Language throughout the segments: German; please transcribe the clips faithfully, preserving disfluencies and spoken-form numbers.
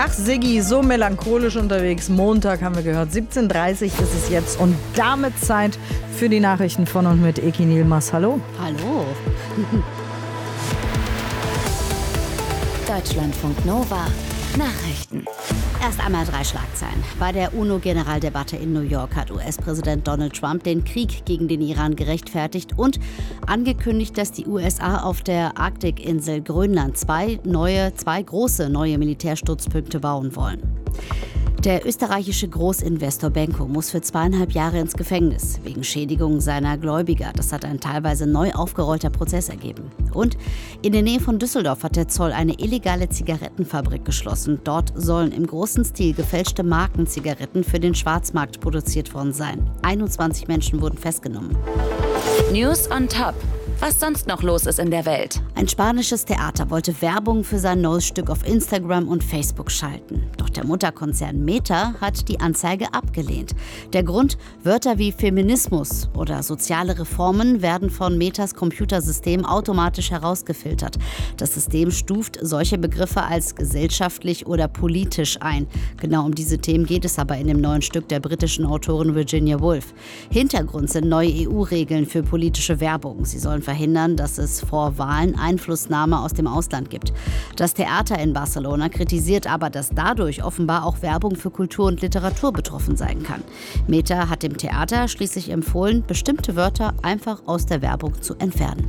Ach Siggi, so melancholisch unterwegs. Montag haben wir gehört, siebzehn Uhr dreißig ist es jetzt und damit Zeit für die Nachrichten von und mit Eki Nilmaz. Hallo. Hallo. Deutschlandfunk Nova. Nachrichten. Erst einmal drei Schlagzeilen. Bei der UNO-Generaldebatte in New York hat U S-Präsident Donald Trump den Krieg gegen den Iran gerechtfertigt und angekündigt, dass die U S A auf der Arktikinsel Grönland zwei neue, zwei große neue Militärstützpunkte bauen wollen. Der österreichische Großinvestor Benko muss für zweieinhalb Jahre ins Gefängnis wegen Schädigung seiner Gläubiger. Das hat ein teilweise neu aufgerollter Prozess ergeben. Und in der Nähe von Düsseldorf hat der Zoll eine illegale Zigarettenfabrik geschlossen. Dort sollen im großen Stil gefälschte Markenzigaretten für den Schwarzmarkt produziert worden sein. einundzwanzig Menschen wurden festgenommen. News on Top. Was sonst noch los ist in der Welt. Ein spanisches Theater wollte Werbung für sein neues Stück auf Instagram und Facebook schalten. Doch der Mutterkonzern Meta hat die Anzeige abgelehnt. Der Grund: Wörter wie Feminismus oder soziale Reformen werden von Metas Computersystem automatisch herausgefiltert. Das System stuft solche Begriffe als gesellschaftlich oder politisch ein. Genau um diese Themen geht es aber in dem neuen Stück der britischen Autorin Virginia Woolf. Hintergrund sind neue E U-Regeln für politische Werbung. Sie sollen verhindern, dass es vor Wahlen Einflussnahme aus dem Ausland gibt. Das Theater in Barcelona kritisiert aber, dass dadurch offenbar auch Werbung für Kultur und Literatur betroffen sein kann. Meta hat dem Theater schließlich empfohlen, bestimmte Wörter einfach aus der Werbung zu entfernen.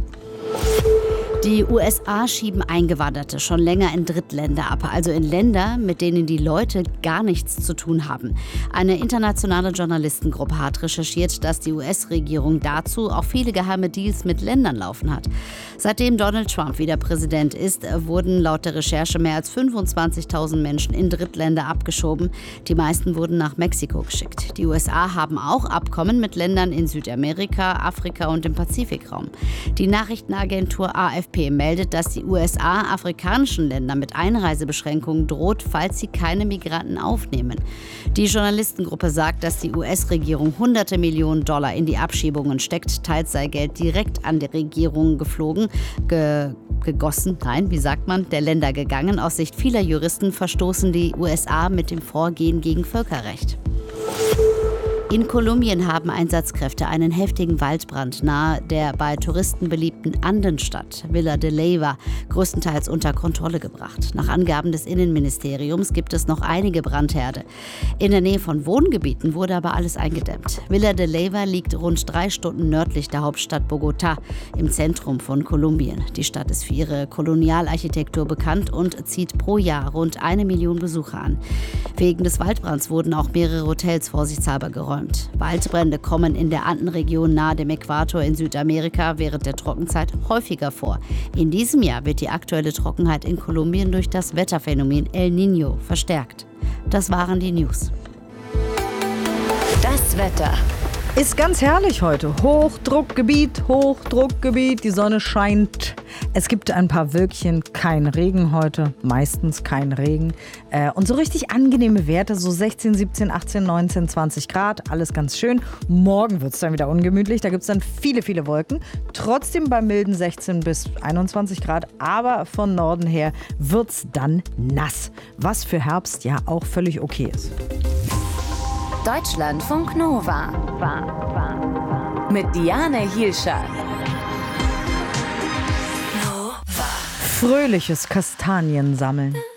Die U S A schieben Eingewanderte schon länger in Drittländer ab, also in Länder, mit denen die Leute gar nichts zu tun haben. Eine internationale Journalistengruppe hat recherchiert, dass die U S-Regierung dazu auch viele geheime Deals mit Ländern laufen hat. Seitdem Donald Trump wieder Präsident ist, wurden laut der Recherche mehr als fünfundzwanzigtausend Menschen in Drittländer abgeschoben. Die meisten wurden nach Mexiko geschickt. Die U S A haben auch Abkommen mit Ländern in Südamerika, Afrika und dem Pazifikraum. Die Nachrichtenagentur A F P meldet, dass die U S A afrikanischen Ländern mit Einreisebeschränkungen droht, falls sie keine Migranten aufnehmen. Die Journalistengruppe sagt, dass die U S-Regierung hunderte Millionen Dollar in die Abschiebungen steckt. Teils sei Geld direkt an die Regierungen geflogen, ge gegossen, nein, wie sagt man, der Länder gegangen. Aus Sicht vieler Juristen verstoßen die U S A mit dem Vorgehen gegen Völkerrecht. In Kolumbien haben Einsatzkräfte einen heftigen Waldbrand nahe der bei Touristen beliebten Andenstadt Villa de Leyva größtenteils unter Kontrolle gebracht. Nach Angaben des Innenministeriums gibt es noch einige Brandherde. In der Nähe von Wohngebieten wurde aber alles eingedämmt. Villa de Leyva liegt rund drei Stunden nördlich der Hauptstadt Bogotá im Zentrum von Kolumbien. Die Stadt ist für ihre Kolonialarchitektur bekannt und zieht pro Jahr rund eine Million Besucher an. Wegen des Waldbrands wurden auch mehrere Hotels vorsichtshalber geräumt. Waldbrände kommen in der Andenregion nahe dem Äquator in Südamerika während der Trockenzeit häufiger vor. In diesem Jahr wird die aktuelle Trockenheit in Kolumbien durch das Wetterphänomen El Niño verstärkt. Das waren die News. Das Wetter. Ist ganz herrlich heute. Hochdruckgebiet, Hochdruckgebiet, die Sonne scheint. Es gibt ein paar Wölkchen, kein Regen heute, meistens kein Regen. Äh, und so richtig angenehme Werte, so sechzehn, siebzehn, achtzehn, neunzehn, zwanzig Grad, alles ganz schön. Morgen wird es dann wieder ungemütlich, da gibt es dann viele, viele Wolken. Trotzdem bei milden sechzehn bis einundzwanzig Grad, aber von Norden her wird es dann nass. Was für Herbst ja auch völlig okay ist. Deutschlandfunk Nova. Mit Diane Hielscher. Fröhliches Kastaniensammeln.